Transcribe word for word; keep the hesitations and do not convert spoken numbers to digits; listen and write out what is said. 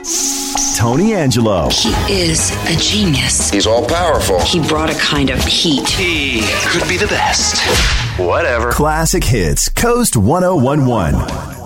Tony Angelo. He is a genius. He's all powerful. He brought a kind of heat. He could be the best. Whatever. Classic Hits, Coast one oh one one.